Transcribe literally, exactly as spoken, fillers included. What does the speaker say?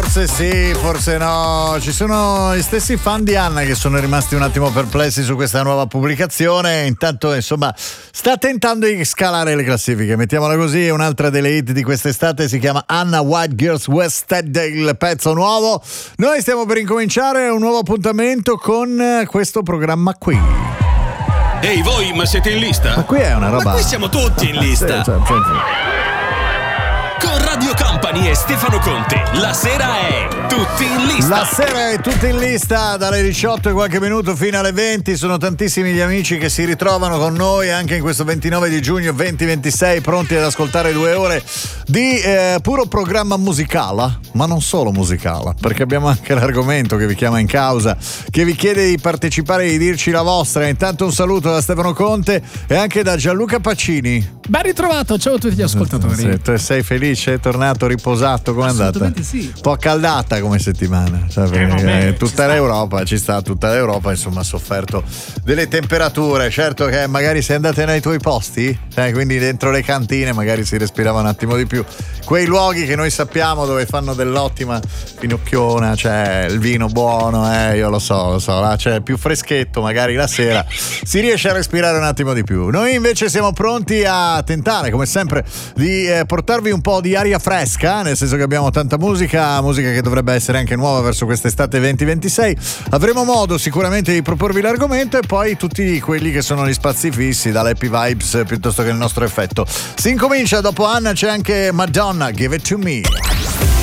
Forse sì, forse no. Ci sono gli stessi fan di Anna che sono rimasti un attimo perplessi su questa nuova pubblicazione. Intanto, insomma, sta tentando di scalare le classifiche, mettiamola così. Un'altra delle hit di quest'estate si chiama Anna White Girls Wested, il pezzo nuovo. Noi stiamo per incominciare un nuovo appuntamento con questo programma qui. Ehi voi, ma siete in lista? Ma qui è una roba. Ma qui siamo tutti in lista. Sì, cioè, cioè, cioè. Con Radio Company e Stefano Conte, la sera è tutti in lista. La sera è tutti in lista dalle diciotto e qualche minuto fino alle venti. Sono tantissimi gli amici che si ritrovano con noi anche in questo ventinove di giugno duemilaventisei, pronti ad ascoltare due ore di eh, puro programma musicale, ma non solo musicale, perché abbiamo anche l'argomento che vi chiama in causa, che vi chiede di partecipare e di dirci la vostra. Intanto un saluto da Stefano Conte e anche da Gianluca Pacini. Ben ritrovato, ciao a tutti gli ascoltatori. Sì, tu sei felice? È tornato riposato? Com'è andata? Assolutamente sì. Un po' accaldata come settimana, cioè, eh, vabbè, tutta l'Europa ci sta, tutta l'Europa insomma ha sofferto delle temperature. Certo che magari se andate nei tuoi posti, eh, quindi dentro le cantine magari si respirava un attimo di più, quei luoghi che noi sappiamo dove fanno dell'ottima finocchiona, c'è il vino buono, eh, io lo so, lo so, là c'è più freschetto, magari la sera si riesce a respirare un attimo di più. Noi invece siamo pronti a tentare come sempre di eh, portarvi un po' di aria fresca, nel senso che abbiamo tanta musica, musica che dovrebbe essere anche nuova verso quest'estate duemilaventisei. Avremo modo sicuramente di proporvi l'argomento e poi tutti quelli che sono gli spazi fissi, dall'Happy Vibes piuttosto che il nostro effetto. Si incomincia, dopo Anna c'è anche Madonna, Give It To Me.